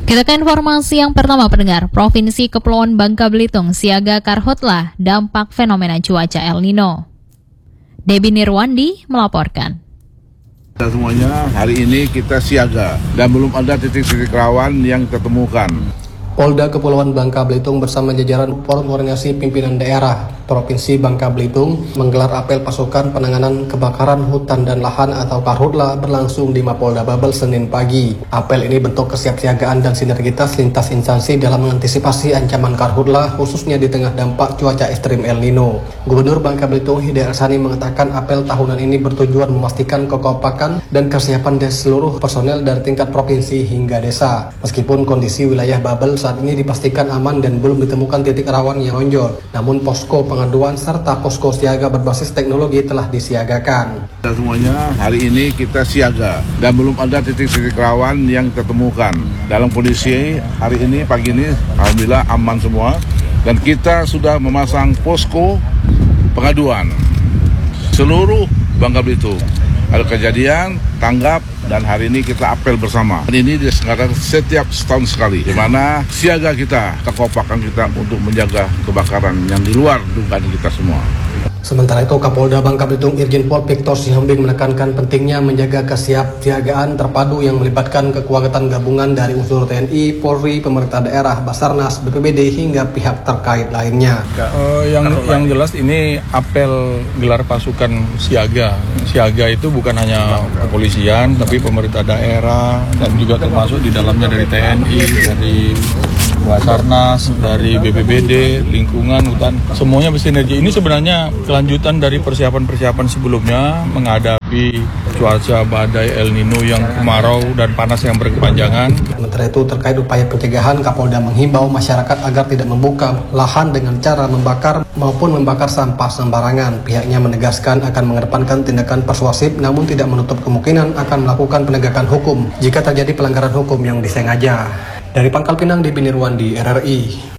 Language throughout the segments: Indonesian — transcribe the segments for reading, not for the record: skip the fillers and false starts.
Kita ke informasi yang pertama, pendengar. Provinsi Kepulauan Bangka Belitung siaga karhutlah dampak fenomena cuaca El Nino. Debbie Nirwandi melaporkan. Semuanya hari ini kita siaga dan belum ada titik-titik rawan yang ditemukan. Polda Kepulauan Bangka Belitung bersama jajaran koordinasi pimpinan daerah Provinsi Bangka Belitung menggelar apel pasukan penanganan kebakaran hutan dan lahan atau Karhutla berlangsung di Mapolda Babel Senin pagi. Apel ini bentuk kesiapsiagaan dan sinergitas lintas instansi dalam mengantisipasi ancaman Karhutla khususnya di tengah dampak cuaca ekstrim El Nino. Gubernur Bangka Belitung Hidayat Arsani mengatakan apel tahunan ini bertujuan memastikan kekompakan dan kesiapan dari seluruh personel dari tingkat provinsi hingga desa. Meskipun kondisi wilayah Babel saat ini dipastikan aman dan belum ditemukan titik rawan yang menonjol, namun posko pengaduan serta posko siaga berbasis teknologi telah disiagakan. Semuanya hari ini kita siaga dan belum ada titik-titik rawan yang ditemukan. Dalam kondisi hari ini pagi ini alhamdulillah aman semua dan kita sudah memasang posko pengaduan seluruh Bangka Belitung. Ada kejadian, tanggap, dan hari ini kita apel bersama. Ini diselenggarakan setiap setahun sekali, di mana siaga kita, kekompakan kita untuk menjaga kebakaran yang di luar dugaan kita semua. Sementara itu, Kapolda Bangka Belitung Irjen Pol Victor Sihombing menekankan pentingnya menjaga kesiapsiagaan terpadu yang melibatkan kekuatan gabungan dari unsur TNI, Polri, pemerintah daerah, Basarnas, BPBD hingga pihak terkait lainnya. Yang jelas ini apel gelar pasukan siaga. Siaga itu bukan hanya kepolisian, tapi pemerintah daerah dan juga termasuk di dalamnya dari TNI, dari Basarnas, dari BPBD, lingkungan, hutan, semuanya bersinergi. Ini sebenarnya kelanjutan dari persiapan-persiapan sebelumnya menghadapi cuaca badai El Nino yang kemarau dan panas yang berkepanjangan. Sementara itu terkait upaya pencegahan, Kapolda menghimbau masyarakat agar tidak membuka lahan dengan cara membakar maupun membakar sampah sembarangan. Pihaknya menegaskan akan mengedepankan tindakan persuasif namun tidak menutup kemungkinan akan melakukan penegakan hukum jika terjadi pelanggaran hukum yang disengaja. Dari Pangkal Pinang, Debbie Nirwandi, RRI.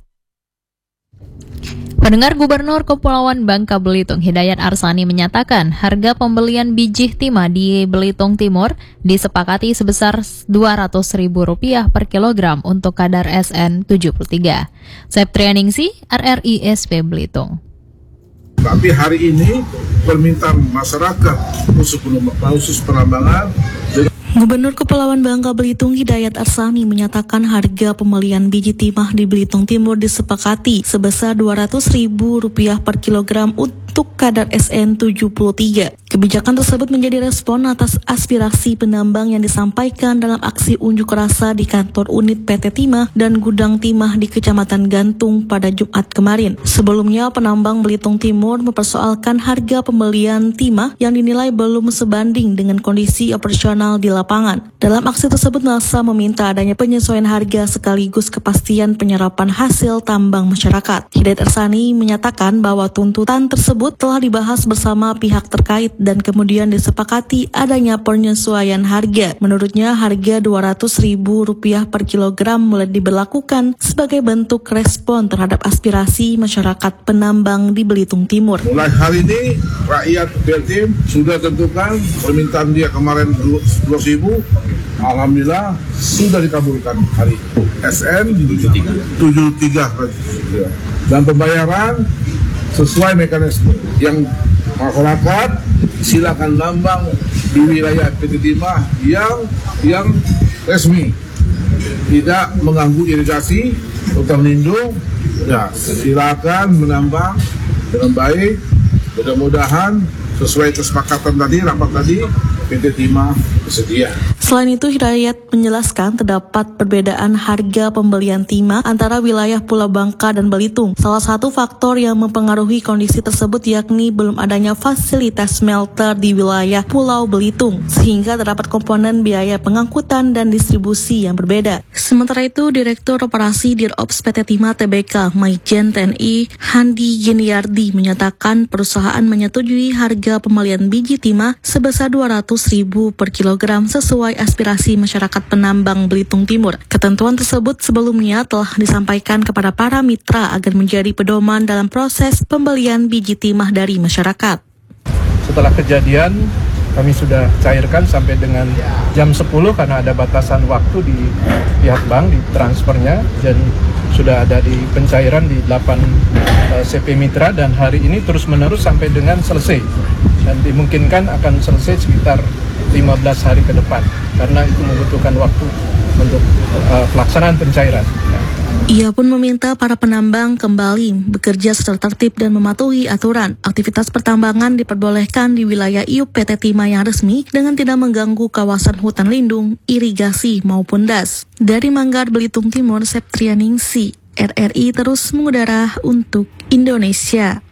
Pendengar, Gubernur Kepulauan Bangka Belitung Hidayat Arsani menyatakan harga pembelian biji timah di Belitung Timur disepakati sebesar Rp200.000 per kilogram untuk kadar SN73. Septrianingsi, RRI SP Belitung. Tapi hari ini permintaan masyarakat khusus penambangan. Gubernur Kepulauan Bangka Belitung Hidayat Arsani menyatakan harga pembelian biji timah di Belitung Timur disepakati sebesar Rp200.000 per kilogram untuk kadar SN73. Kebijakan tersebut menjadi respon atas aspirasi penambang yang disampaikan dalam aksi unjuk rasa di kantor unit PT Timah dan gudang timah di Kecamatan Gantung pada Jumat kemarin. Sebelumnya, penambang Belitung Timur mempersoalkan harga pembelian timah yang dinilai belum sebanding dengan kondisi operasional di lapangan. Dalam aksi tersebut, massa meminta adanya penyesuaian harga sekaligus kepastian penyerapan hasil tambang masyarakat. Hidayat Arsani menyatakan bahwa tuntutan tersebut telah dibahas bersama pihak terkait dan kemudian disepakati adanya penyesuaian harga. Menurutnya, harga Rp200.000 per kilogram mulai diberlakukan sebagai bentuk respon terhadap aspirasi masyarakat penambang di Belitung Timur. Mulai hari ini, rakyat Belitung sudah tentukan permintaan dia kemarin Rp200.000, alhamdulillah sudah dikabulkan hari ini. SN 73 dan pembayaran sesuai mekanisme yang masyarakat silakan nambang di wilayah PT Timah yang resmi, tidak mengganggu irigasi, hutan lindung. Ya, silakan menambang dengan baik. Mudah-mudahan sesuai kesepakatan tadi, rapat tadi, PT Timah bersedia. Selain itu, Hidayat menjelaskan terdapat perbedaan harga pembelian timah antara wilayah Pulau Bangka dan Belitung. Salah satu faktor yang mempengaruhi kondisi tersebut yakni belum adanya fasilitas smelter di wilayah Pulau Belitung, sehingga terdapat komponen biaya pengangkutan dan distribusi yang berbeda. Sementara itu, Direktur Operasi Dirops PT Timah TBK, Majen TNI Handi Geniardi menyatakan perusahaan menyetujui harga pembelian biji timah sebesar Rp200.000 per kilogram sesuai aspirasi masyarakat penambang Belitung Timur. Ketentuan tersebut sebelumnya telah disampaikan kepada para mitra agar menjadi pedoman dalam proses pembelian biji timah dari masyarakat. Setelah kejadian kami sudah cairkan sampai dengan jam 10 karena ada batasan waktu di pihak bank di transfernya, dan sudah ada di pencairan di 8 CP Mitra, dan hari ini terus menerus sampai dengan selesai, dan dimungkinkan akan selesai sekitar 15 hari ke depan karena itu membutuhkan waktu untuk pelaksanaan pencairan. Ia pun meminta para penambang kembali bekerja secara tertib dan mematuhi aturan. Aktivitas pertambangan diperbolehkan di wilayah IUP PT Timah yang resmi dengan tidak mengganggu kawasan hutan lindung, irigasi maupun das. Dari Manggar, Belitung Timur, Septrianingsi, RRI terus mengudara untuk Indonesia.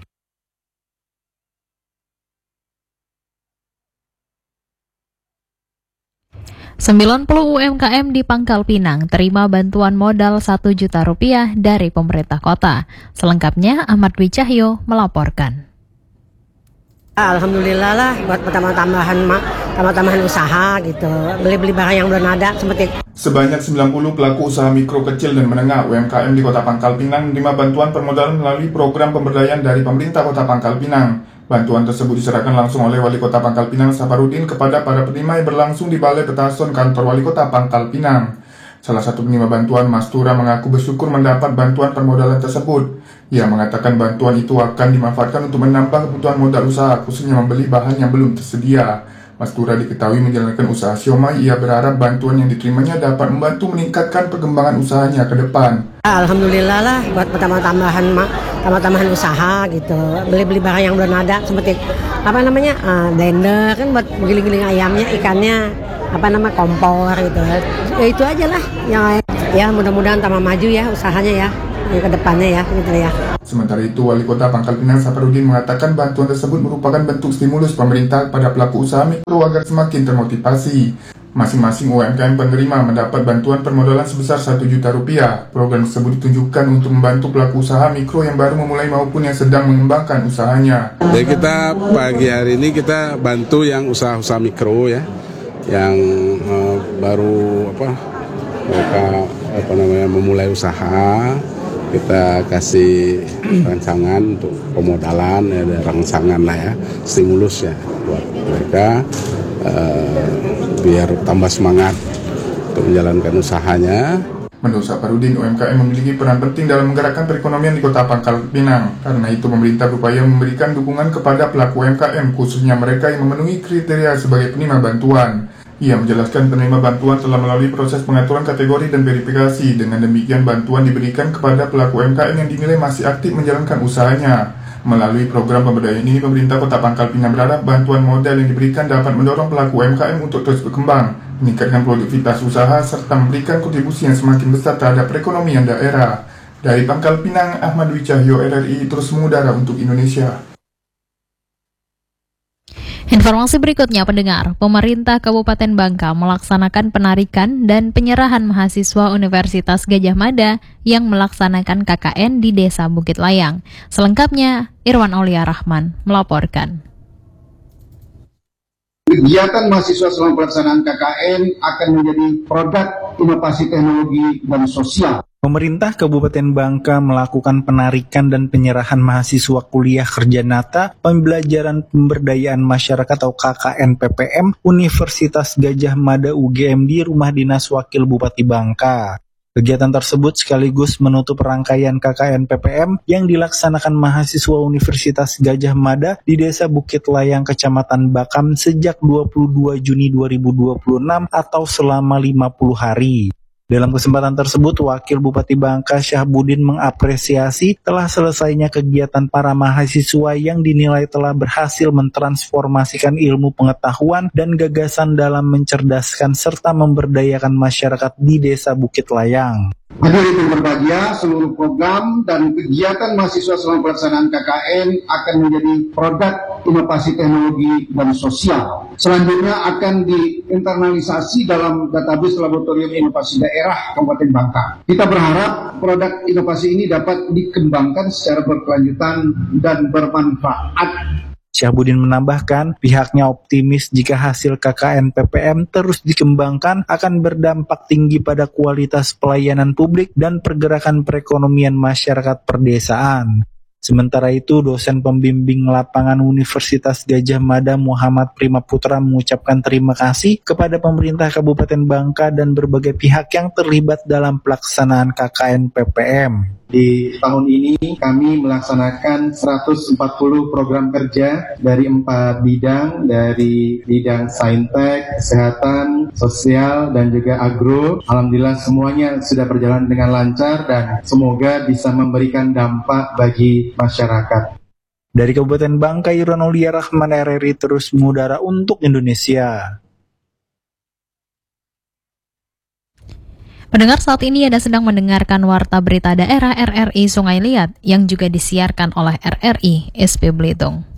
Rupiah. 90 UMKM di Pangkal Pinang terima bantuan modal 1 juta rupiah dari pemerintah kota. Selengkapnya Ahmad Dwi Cahyo melaporkan. Alhamdulillah lah buat tambahan usaha gitu, beli barang yang belum ada seperti. Sebanyak 90 pelaku usaha mikro, kecil, dan menengah UMKM di Kota Pangkal Pinang menerima bantuan permodalan melalui program pemberdayaan dari pemerintah Kota Pangkal Pinang. Bantuan tersebut diserahkan langsung oleh Wali Kota Pangkal Pinang Saparudin kepada para penerima yang berlangsung di Balai Petason Kantor Wali Kota Pangkal Pinang. Salah satu penerima bantuan, Mas Tura, mengaku bersyukur mendapat bantuan permodalan tersebut. Ia mengatakan bantuan itu akan dimanfaatkan untuk menambah kebutuhan modal usaha, khususnya membeli bahan yang belum tersedia. Mas Tura diketahui menjalankan usaha siomay. Ia berharap bantuan yang diterimanya dapat membantu meningkatkan perkembangan usahanya ke depan. Alhamdulillah lah buat tambahan usaha gitu, beli barang yang belum ada seperti blender kan buat giling-giling ayamnya, ikannya kompor gitu. Ya itu aja lah ya mudah-mudahan tambah maju ya usahanya ya ke depannya ya gitu ya. Sementara itu, Wali Kota Pangkal Pinang Saparudin mengatakan bantuan tersebut merupakan bentuk stimulus pemerintah kepada pelaku usaha mikro agar semakin termotivasi. Masing-masing UMKM penerima mendapat bantuan permodalan sebesar 1 juta rupiah. Program tersebut ditunjukkan untuk membantu pelaku usaha mikro yang baru memulai maupun yang sedang mengembangkan usahanya. Jadi kita pagi hari ini kita bantu yang usaha-usaha mikro ya, yang baru mereka memulai usaha. Kita kasih rancangan untuk pemodalan, ada rangsangan lah ya, stimulus ya buat mereka biar tambah semangat untuk menjalankan usahanya. Menurut Saparudin, UMKM memiliki peran penting dalam menggerakkan perekonomian di Kota Pangkal Pinang. Karena itu pemerintah berupaya memberikan dukungan kepada pelaku UMKM, khususnya mereka yang memenuhi kriteria sebagai penerima bantuan. Ia menjelaskan penerima bantuan telah melalui proses pengaturan kategori dan verifikasi. Dengan demikian bantuan diberikan kepada pelaku UMKM yang dinilai masih aktif menjalankan usahanya. Melalui program pemberdayaan ini, pemerintah Kota Pangkal Pinang berharap bantuan modal yang diberikan dapat mendorong pelaku UMKM untuk terus berkembang, meningkatkan produktivitas usaha, serta memberikan kontribusi yang semakin besar terhadap perekonomian daerah. Dari Pangkal Pinang, Ahmad Dwi Cahyo, RRI terus mengudara untuk Indonesia. Informasi berikutnya, pendengar, pemerintah Kabupaten Bangka melaksanakan penarikan dan penyerahan mahasiswa Universitas Gadjah Mada yang melaksanakan KKN di Desa Bukit Layang. Selengkapnya, Irwan Aulia Rahman melaporkan. Kegiatan mahasiswa selama pelaksanaan KKN akan menjadi produk inovasi teknologi dan sosial. Pemerintah Kabupaten Bangka melakukan penarikan dan penyerahan mahasiswa kuliah kerja nyata pembelajaran pemberdayaan masyarakat atau KKN PPM Universitas Gadjah Mada UGM di Rumah Dinas Wakil Bupati Bangka. Kegiatan tersebut sekaligus menutup rangkaian KKN PPM yang dilaksanakan mahasiswa Universitas Gadjah Mada di Desa Bukit Layang, Kecamatan Bakam sejak 22 Juni 2026 atau selama 50 hari. Dalam kesempatan tersebut, Wakil Bupati Bangka Syahbudin mengapresiasi telah selesainya kegiatan para mahasiswa yang dinilai telah berhasil mentransformasikan ilmu pengetahuan dan gagasan dalam mencerdaskan serta memberdayakan masyarakat di Desa Bukit Layang. Hadirin berbahagia, seluruh program dan kegiatan mahasiswa selama pelaksanaan KKN akan menjadi produk inovasi teknologi dan sosial. Selanjutnya akan diinternalisasi dalam database Laboratorium Inovasi Daerah Kabupaten Bangka. Kita berharap produk inovasi ini dapat dikembangkan secara berkelanjutan dan bermanfaat. Syahbudin menambahkan, pihaknya optimis jika hasil KKN PPM terus dikembangkan akan berdampak tinggi pada kualitas pelayanan publik dan pergerakan perekonomian masyarakat perdesaan. Sementara itu, dosen pembimbing lapangan Universitas Gadjah Mada Muhammad Prima Putra mengucapkan terima kasih kepada pemerintah Kabupaten Bangka dan berbagai pihak yang terlibat dalam pelaksanaan KKN PPM. Di tahun ini kami melaksanakan 140 program kerja dari 4 bidang, dari bidang saintek, kesehatan, sosial, dan juga agro. Alhamdulillah semuanya sudah berjalan dengan lancar dan semoga bisa memberikan dampak bagi masyarakat. Dari Kabupaten Bangka, Yuronolia Rahman, RRI terus mengudara untuk Indonesia. Pendengar, saat ini Anda sedang mendengarkan Warta Berita Daerah RRI Sungai Liat yang juga disiarkan oleh RRI SP Belitung.